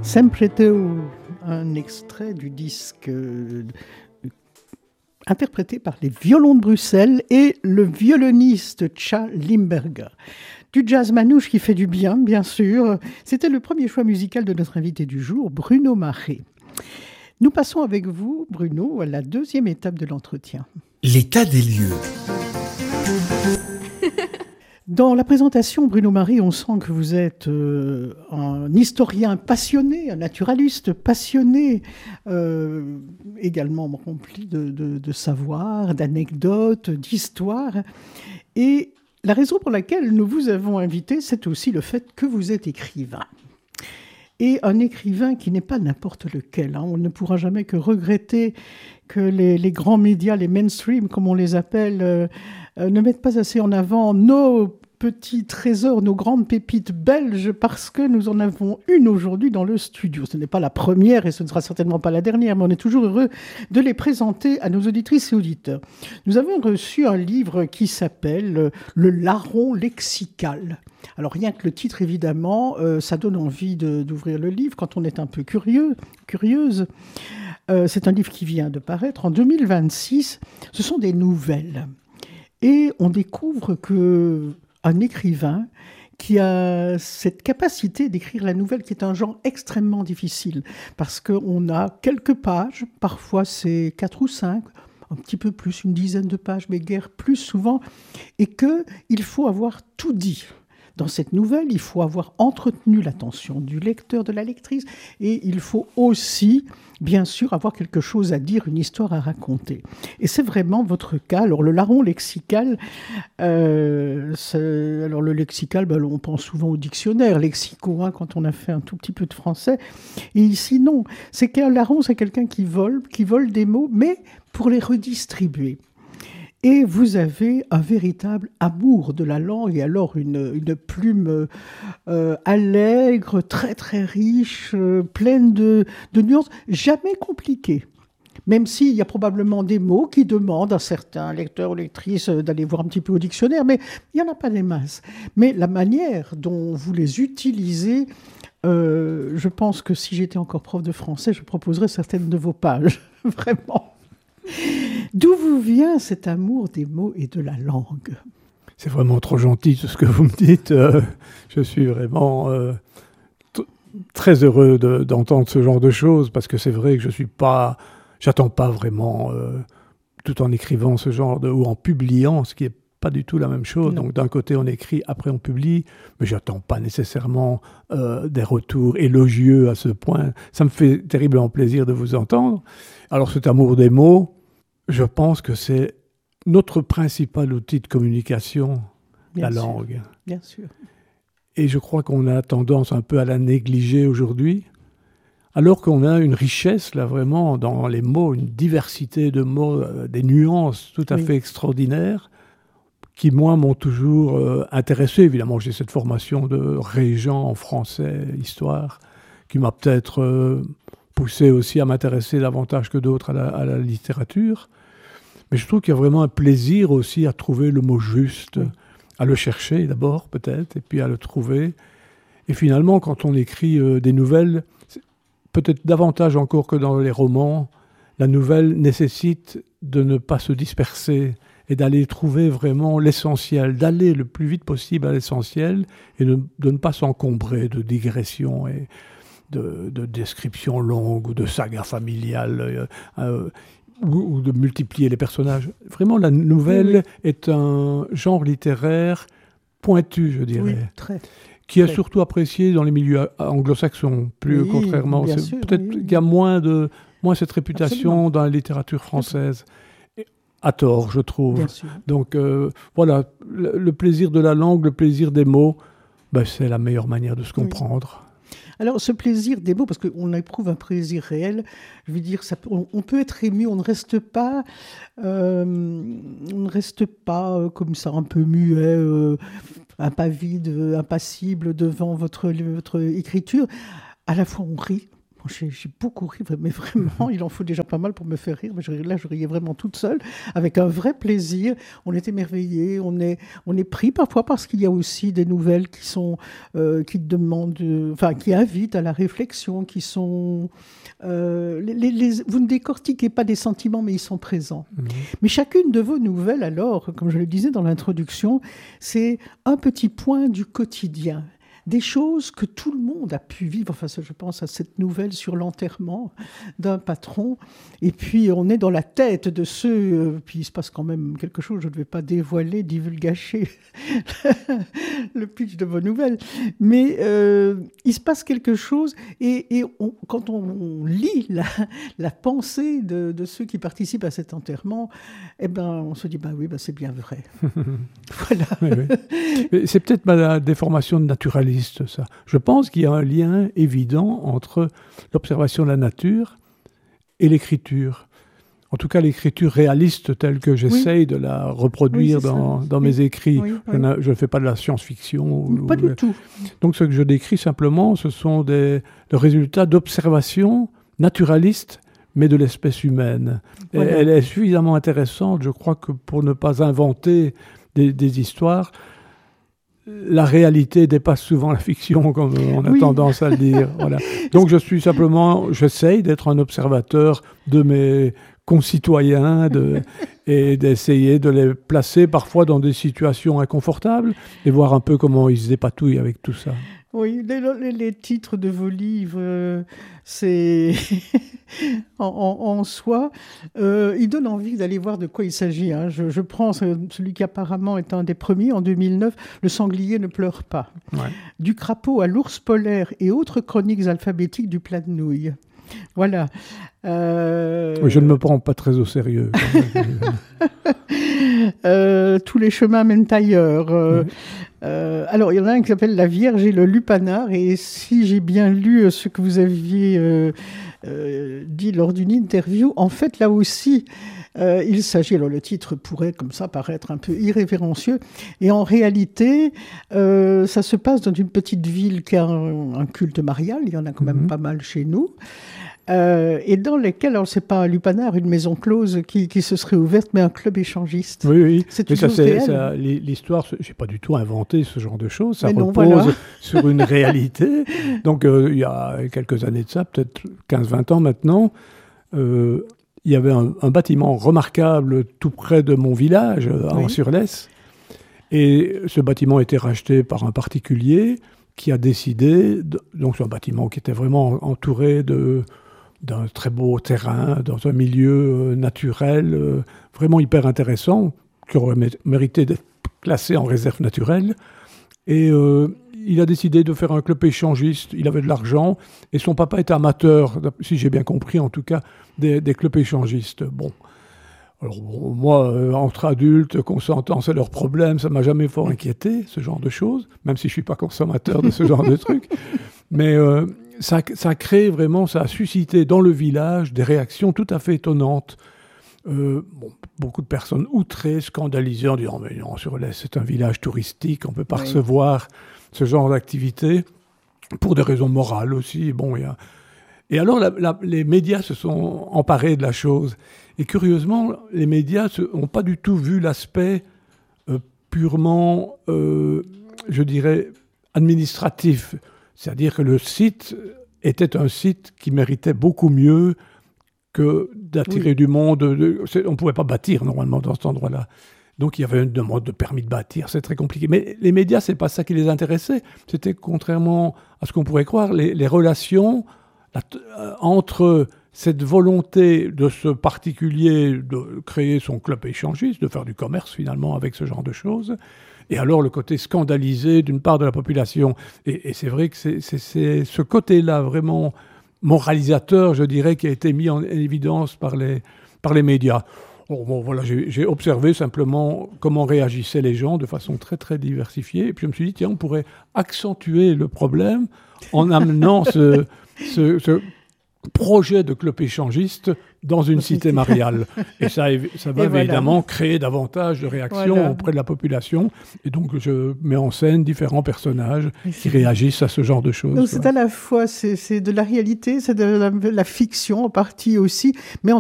Sempre Teu, un extrait du disque interprété par les Violons de Bruxelles et le violoniste Tcha Limberger. Du jazz manouche qui fait du bien sûr. C'était le premier choix musical de notre invité du jour, Bruno Marré. Nous passons avec vous, Bruno, à la deuxième étape de l'entretien. L'état des lieux. Dans la présentation, Bruno Marré, on sent que vous êtes un historien passionné, un naturaliste passionné, également rempli de savoir, d'anecdotes, d'histoires. Et la raison pour laquelle nous vous avons invité, c'est aussi le fait que vous êtes écrivain. Et un écrivain qui n'est pas n'importe lequel. On ne pourra jamais que regretter que les grands médias, les mainstream, comme on les appelle, ne mettent pas assez en avant nos petits trésors, nos grandes pépites belges, parce que nous en avons une aujourd'hui dans le studio. Ce n'est pas la première et ce ne sera certainement pas la dernière, mais on est toujours heureux de les présenter à nos auditrices et auditeurs. Nous avons reçu un livre qui s'appelle « Le larron lexical ». Alors rien que le titre, évidemment, ça donne envie d'ouvrir le livre quand on est un peu curieuse. C'est un livre qui vient de paraître en 2026. Ce sont des nouvelles. Et on découvre qu'un écrivain qui a cette capacité d'écrire la nouvelle, qui est un genre extrêmement difficile, parce qu'on a quelques pages, parfois c'est 4 ou 5, un petit peu plus, une dizaine de pages, mais guère plus souvent, et qu'il faut avoir tout dit. Dans cette nouvelle, il faut avoir entretenu l'attention du lecteur, de la lectrice, et il faut aussi, bien sûr, avoir quelque chose à dire, une histoire à raconter. Et c'est vraiment votre cas. Alors, le larron lexical, alors le lexical, on pense souvent au dictionnaire, lexico, quand on a fait un tout petit peu de français. Et ici, non. C'est qu'un larron, c'est quelqu'un qui vole des mots, mais pour les redistribuer. Et vous avez un véritable amour de la langue, et alors une plume allègre, très très riche, pleine de nuances, jamais compliquée. Même s'il y a probablement des mots qui demandent à certains lecteurs ou lectrices d'aller voir un petit peu au dictionnaire, mais il n'y en a pas des masses. Mais la manière dont vous les utilisez, je pense que si j'étais encore prof de français, je proposerais certaines de vos pages, vraiment. D'où vous vient cet amour des mots et de la langue ? C'est vraiment trop gentil tout ce que vous me dites. Je suis vraiment très heureux d'entendre ce genre de choses, parce que c'est vrai que j'attends pas vraiment, tout en écrivant ce genre ou en publiant, ce qui est pas du tout la même chose. Non. Donc d'un côté on écrit, après on publie, mais j'attends pas nécessairement des retours élogieux à ce point. Ça me fait terriblement plaisir de vous entendre. Alors cet amour des mots, je pense que c'est notre principal outil de communication, la langue. Bien sûr. Et je crois qu'on a tendance un peu à la négliger aujourd'hui, alors qu'on a une richesse là vraiment dans les mots, une diversité de mots, des nuances tout à fait extraordinaires, qui moi m'ont toujours intéressé. Évidemment, j'ai cette formation de régent en français, histoire, qui m'a peut-être poussé aussi à m'intéresser davantage que d'autres à la littérature. Mais je trouve qu'il y a vraiment un plaisir aussi à trouver le mot juste, à le chercher d'abord peut-être, et puis à le trouver. Et finalement, quand on écrit des nouvelles, peut-être davantage encore que dans les romans, la nouvelle nécessite de ne pas se disperser et d'aller trouver vraiment l'essentiel, d'aller le plus vite possible à l'essentiel et de ne pas s'encombrer de digressions et de descriptions longues ou de sagas familiales ou de multiplier les personnages. Vraiment, la nouvelle est un genre littéraire pointu, je dirais. Oui, très. Qui est surtout apprécié dans les milieux anglo-saxons, contrairement. Peut-être qu'il y a moins cette réputation dans la littérature française. À tort, je trouve. Donc voilà, le plaisir de la langue, le plaisir des mots, c'est la meilleure manière de se comprendre. Alors, ce plaisir des mots, parce qu'on éprouve un plaisir réel, je veux dire, on peut être ému, on ne reste pas comme ça, un peu muet, impavide, impassible devant votre écriture. À la fois, on rit. Bon, j'ai beaucoup ri, mais vraiment, il en faut déjà pas mal pour me faire rire. Mais là, je riais vraiment toute seule, avec un vrai plaisir. On est émerveillés, on est pris parfois parce qu'il y a aussi des nouvelles qui demandent, enfin, qui invitent à la réflexion, qui sont... vous ne décortiquez pas des sentiments, mais ils sont présents. Mmh. Mais chacune de vos nouvelles, alors, comme je le disais dans l'introduction, c'est un petit point du quotidien. Des choses que tout le monde a pu vivre. Enfin, je pense à cette nouvelle sur l'enterrement d'un patron. Et puis, on est dans la tête de ceux... puis, il se passe quand même quelque chose. Je ne vais pas dévoiler, divulgacher le pitch de vos nouvelles. Mais il se passe quelque chose. Et quand on lit la pensée de ceux qui participent à cet enterrement, eh ben, on se dit, oui, c'est bien vrai. Voilà. Oui. C'est peut-être ma déformation de naturaliste. Ça. Je pense qu'il y a un lien évident entre l'observation de la nature et l'écriture. En tout cas, l'écriture réaliste telle que j'essaye de la reproduire dans mes écrits. Oui. Je ne fais pas de la science-fiction. Pas du tout. Donc, ce que je décris simplement, ce sont le résultat d'observations naturalistes, mais de l'espèce humaine. Voilà. Elle est suffisamment intéressante, je crois, que pour ne pas inventer des histoires. La réalité dépasse souvent la fiction, comme on a tendance à le dire. Voilà. Donc, j'essaye d'être un observateur de mes concitoyens et d'essayer de les placer parfois dans des situations inconfortables et voir un peu comment ils se dépatouillent avec tout ça. Oui, les titres de vos livres, c'est en soi, ils donnent envie d'aller voir de quoi il s'agit. Hein. Je prends celui qui apparemment est un des premiers, en 2009, « Le sanglier ne pleure pas ». Ouais. Du crapaud à l'ours polaire et autres chroniques alphabétiques du plat de nouilles. Voilà. Oui, je ne me prends pas très au sérieux. Tous les chemins mènent ailleurs. Alors, il y en a un qui s'appelle « La Vierge et le lupanar ». Et si j'ai bien lu ce que vous aviez dit lors d'une interview, en fait, là aussi, il s'agit... Alors, le titre pourrait, comme ça, paraître un peu irrévérencieux. Et en réalité, ça se passe dans une petite ville qui a un culte marial. Il y en a quand même pas mal chez nous. Et dans lesquels, alors c'est pas un lupanar, une maison close qui se serait ouverte, mais un club échangiste. Oui. C'est une chose réelle. L'histoire, j'ai pas du tout inventé ce genre de choses, ça repose sur une réalité. Donc il y a quelques années de ça, peut-être 15-20 ans maintenant, il y avait un bâtiment remarquable tout près de mon village, en Sur-Lesse. Et ce bâtiment a été racheté par un particulier qui a décidé, donc c'est un bâtiment qui était vraiment entouré d'un très beau terrain, dans un milieu naturel, vraiment hyper intéressant, qui aurait mérité d'être classé en réserve naturelle. Et il a décidé de faire un club échangiste. Il avait de l'argent, et son papa était amateur, si j'ai bien compris en tout cas, des clubs échangistes. Bon. Alors, moi, entre adultes, consentants, c'est leur problème, ça ne m'a jamais fort inquiété, ce genre de choses, même si je ne suis pas consommateur de ce genre de trucs. Mais ça a créé vraiment, ça a suscité dans le village des réactions tout à fait étonnantes. Beaucoup de personnes outrées, scandalisées, en disant « Mais non, Sur-Lesse, c'est un village touristique, on ne peut pas recevoir ce genre d'activité. » Pour des raisons morales aussi. Bon, Et alors, les médias se sont emparés de la chose. Et curieusement, les médias n'ont pas du tout vu l'aspect purement, je dirais, administratif. C'est-à-dire que le site était un site qui méritait beaucoup mieux que d'attirer du monde. On ne pouvait pas bâtir normalement dans cet endroit-là. Donc il y avait une demande de permis de bâtir, c'est très compliqué. Mais les médias, ce n'est pas ça qui les intéressait. C'était, contrairement à ce qu'on pourrait croire, les relations entre cette volonté de ce particulier de créer son club échangiste, de faire du commerce finalement avec ce genre de choses, et alors le côté scandalisé d'une part de la population. Et c'est vrai que c'est ce côté-là vraiment moralisateur, je dirais, qui a été mis en évidence par les médias. Bon, voilà, j'ai observé simplement comment réagissaient les gens de façon très très diversifiée, et puis je me suis dit, tiens, on pourrait accentuer le problème en amenant ce projet de club échangiste dans une cité mariale. Et ça va évidemment créer davantage de réactions auprès de la population. Et donc, je mets en scène différents personnages qui réagissent à ce genre de choses. Donc, c'est à la fois c'est de la réalité, c'est de la fiction en partie aussi, mais